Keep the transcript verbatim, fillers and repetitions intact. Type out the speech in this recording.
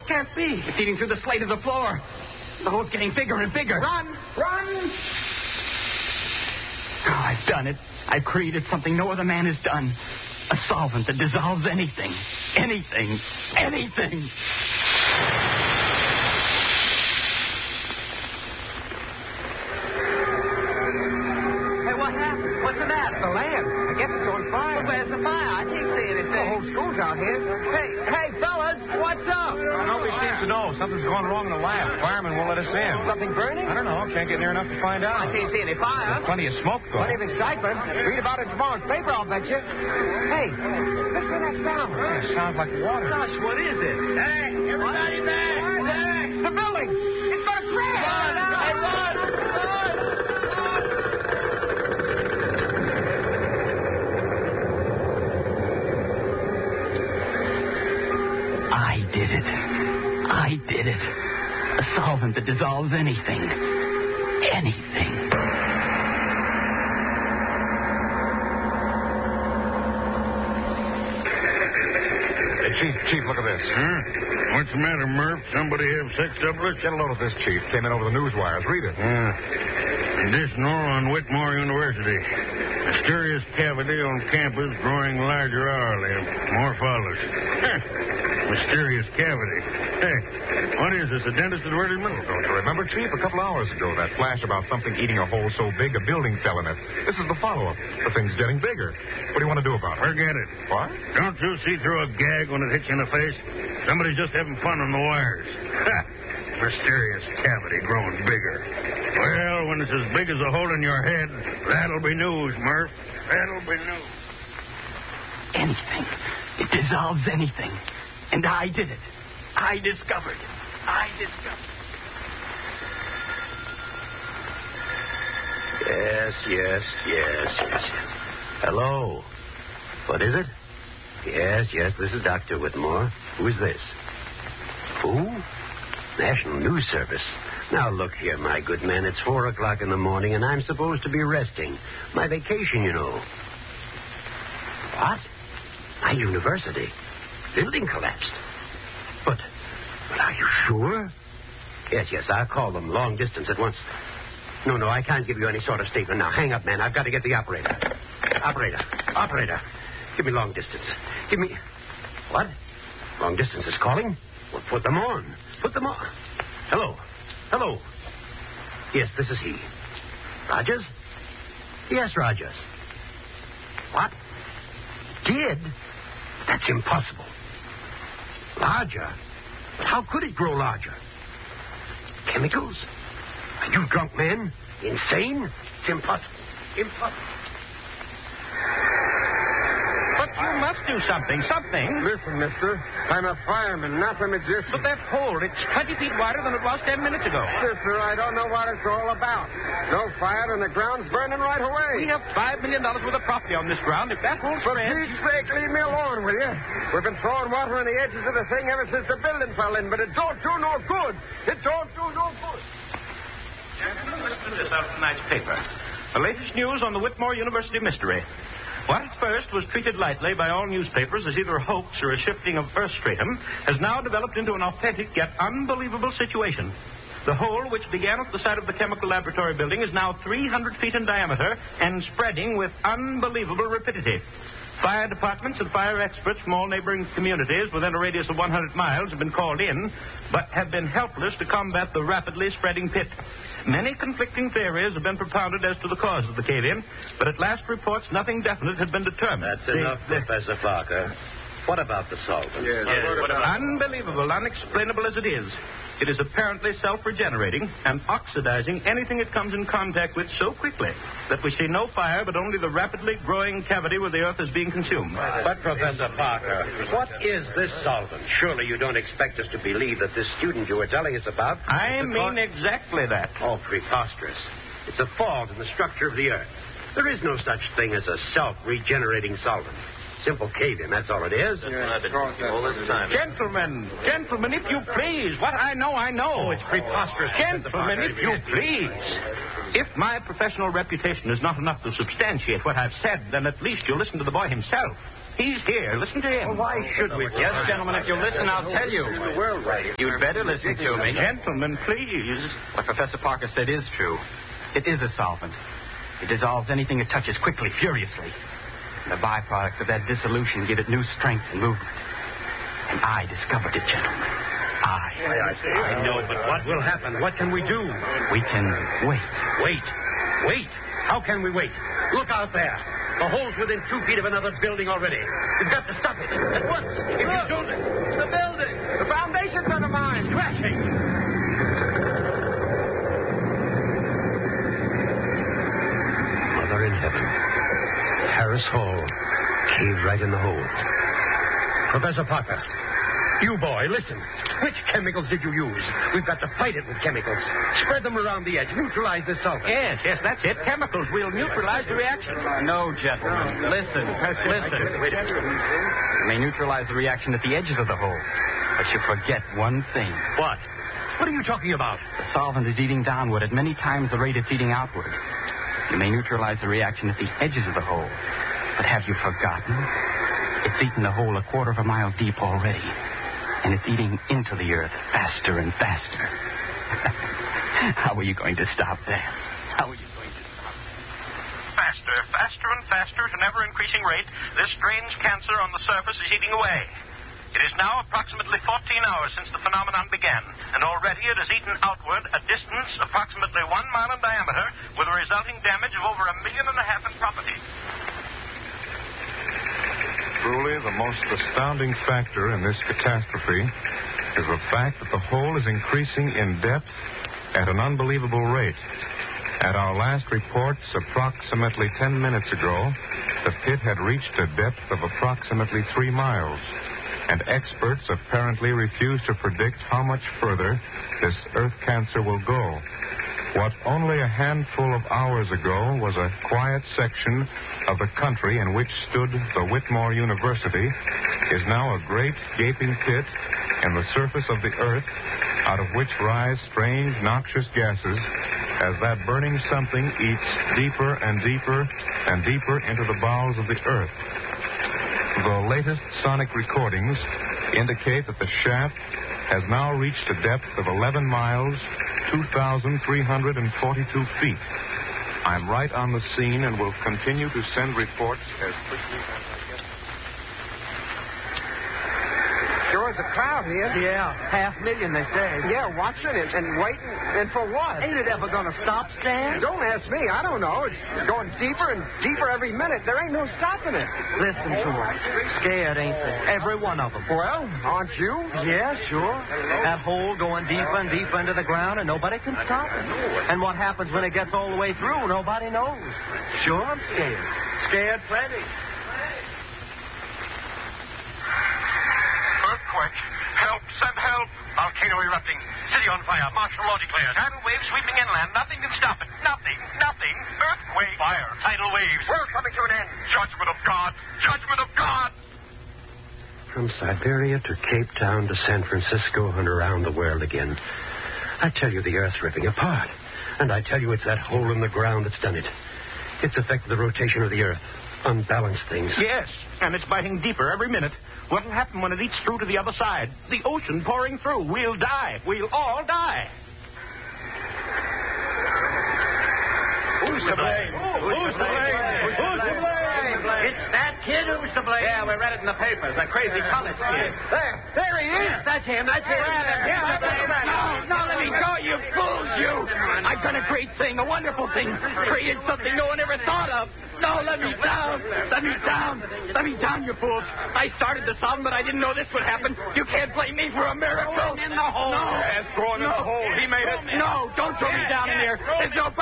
can't be. It's eating through the slate of the floor. The hole's getting bigger and bigger. Run! Run! Oh, I've done it. I've created something no other man has done. A solvent that dissolves anything. Anything. Anything. Hey, what happened? What's the matter? The lamp. I guess it's on fire. Well, where's the fire? I can't see anything. The whole school's out here. Hey, hey, fellas, what's up? Well, nobody seems to know. Something's going wrong in the lab. Firemen won't let us in. Something burning? I don't know. Can't get near enough to find out. I can't see any fire. There's plenty of smoke going. Plenty of excitement. Read about it in tomorrow's paper, I'll bet you. Hey, listen to that sound. Yeah, it sounds like water. Gosh, what is it? Hey, everybody back! Hey, the building! It's going to crash! Run! Hey, run! Run! I did it. I did it. A solvent that dissolves anything. Anything. Hey, Chief, Chief, look at this. Huh? What's the matter, Murph? Somebody have sex doublets? Get a load of this, Chief. Came in over the news wires. Read it. Uh, additional on Whitmore University. Mysterious cavity on campus growing larger hourly. More follows. Mysterious cavity. Hey, what is this, a dentist advertisement? Oh, don't you remember, Chief? A couple hours ago, that flash about something eating a hole so big a building fell in it. This is the follow-up. The thing's getting bigger. What do you want to do about it? Forget it. What? Don't you see through a gag when it hits you in the face? Somebody's just having fun on the wires. Ha! Mysterious cavity growing bigger. Well, when it's as big as a hole in your head, that'll be news, Murph. That'll be news. Anything. It dissolves anything. And I did it. I discovered. I discovered. Yes, yes, yes, yes. Hello. What is it? Yes, yes, this is Doctor Whitmore. Who is this? Who? National News Service. Now, look here, my good man. It's four o'clock in the morning, and I'm supposed to be resting. My vacation, you know. What? My university. Building collapsed. But, but are you sure? Yes, yes, I'll call them long distance at once. No, no, I can't give you any sort of statement now. Hang up, man. I've got to get the operator. Operator. Operator. Give me long distance. Give me... What? Long distance is calling? Well, put them on. Put them on. Hello. Hello. Yes, this is he. Rogers? Yes, Rogers. What? Did? That's impossible. Larger? But how could it grow larger? Chemicals? Are you drunk, man? Insane? It's impossible. Impossible. But you must do something, something. Listen, mister, I'm a fireman, not a magician. But that hole, it's twenty feet wider than it was ten minutes ago. Sister, I don't know what it's all about. No fire and the ground's burning right away. We have five million dollars worth of property on this ground. If that whole For spread... Pete's sake, leave me alone, will you? We've been throwing water on the edges of the thing ever since the building fell in, but it don't do no good. It don't do no good. Gentlemen, listen to this out of tonight's paper. The latest news on the Whitmore University mystery. What at first was treated lightly by all newspapers as either a hoax or a shifting of earth stratum has now developed into an authentic yet unbelievable situation. The hole, which began at the side of the chemical laboratory building, is now three hundred feet in diameter and spreading with unbelievable rapidity. Fire departments and fire experts from all neighboring communities within a radius of one hundred miles have been called in, but have been helpless to combat the rapidly spreading pit. Many conflicting theories have been propounded as to the cause of the cave-in, but at last reports nothing definite had been determined. That's enough, the, the... Professor Parker. What about the solvent? Yes, Yes, what about... Unbelievable, unexplainable as it is, it is apparently self-regenerating and oxidizing anything it comes in contact with so quickly that we see no fire but only the rapidly growing cavity where the earth is being consumed. But, Professor Parker, what is this solvent? Surely you don't expect us to believe that this student you were telling us about... I mean exactly that. Oh, preposterous. It's a fault in the structure of the earth. There is no such thing as a self-regenerating solvent. Simple cave-in, that's all it is. All this time. Gentlemen, gentlemen, if you please. What I know, I know. Oh, it's preposterous. Gentlemen, if you please. If my professional reputation is not enough to substantiate what I've said, then at least you'll listen to the boy himself. He's here. Listen to him. Well, why should we? Yes, gentlemen, if you'll listen, I'll tell you. The world right. You'd better listen to me. Gentlemen, please. What Professor Parker said is true. It is a solvent. It dissolves anything it touches quickly, furiously. And the byproducts of that dissolution give it new strength and movement. And I discovered it, gentlemen. I. I, I know, but what will happen? What can we do? We can wait. Wait. Wait. How can we wait? Look out there. The hole's within two feet of another building already. We've got to stop it. At once. If you don't... The building. The foundation's undermined. Crashing. Mother in heaven. Harris Hall. Caved right in the hole. Professor Parker. You boy, listen. Which chemicals did you use? We've got to fight it with chemicals. Spread them around the edge. Neutralize this solvent. Yes, yes, that's it. Chemicals. We'll neutralize the reaction. No, gentlemen. Listen. Listen. You may neutralize the reaction at the edges of the hole. But you forget one thing. What? What are you talking about? The solvent is eating downward at many times the rate it's eating outward. You may neutralize the reaction at the edges of the hole. But have you forgotten? It's eaten the hole a quarter of a mile deep already. And it's eating into the earth faster and faster. How are you going to stop that? How are you going to stop that? Faster, faster and faster at an ever-increasing rate, this strange cancer on the surface is eating away. It is now approximately fourteen hours since the phenomenon began, and already it has eaten outward a distance approximately one mile in diameter, with a resulting damage of over a million and a half in property. Truly, the most astounding factor in this catastrophe is the fact that the hole is increasing in depth at an unbelievable rate. At our last reports, approximately ten minutes ago, the pit had reached a depth of approximately three miles, and experts apparently refuse to predict how much further this earth cancer will go. What only a handful of hours ago was a quiet section of the country in which stood the Whitmore University is now a great gaping pit in the surface of the earth, out of which rise strange noxious gases as that burning something eats deeper and deeper and deeper into the bowels of the earth. The latest sonic recordings indicate that the shaft has now reached a depth of eleven miles, two thousand three hundred forty-two feet. I'm right on the scene and will continue to send reports as quickly as I get. Sure is a crowd here. Yeah, half million, they say. Yeah, watching it and waiting. And for what? Ain't it ever going to stop, Stan? Don't ask me. I don't know. It's going deeper and deeper every minute. There ain't no stopping it. Listen to them. Scared, ain't they? Every one of them. Well, aren't you? Yeah, sure. That hole going deeper and deeper into the ground, and nobody can stop it. And what happens when it gets all the way through, nobody knows. Sure, I'm scared. Scared plenty. Earthquake. Help, send help. Volcano erupting. City on fire. Martial law declared. Tidal waves sweeping inland. Nothing can stop it. Nothing. Nothing. Earthquake. Fire. Tidal waves. World coming to an end. Judgment of God. Judgment of God. From Siberia to Cape Town to San Francisco and around the world again. I tell you, the Earth's ripping apart. And I tell you, it's that hole in the ground that's done it. It's affected the rotation of the Earth. Unbalanced things. Yes, and it's biting deeper every minute. What'll happen when it eats through to the other side? The ocean pouring through. We'll die. We'll all die. Who's to blame? Who's to blame? Who's to blame? It's that kid who's to blame. Yeah, we read it in the papers. That crazy college kid. There. There he is. That's him. That's him. Yeah, no, no, let me go, you fools, you. I've done a great thing, a wonderful thing. Created something no one ever thought of. No, let me down. Let me down. Let me down, you fools. I started the song, but I didn't know this would happen. You can't blame me for a miracle. Throw him in the hole. No. Yes, throw him in the hole. He made it. No, don't throw me down in there. There's no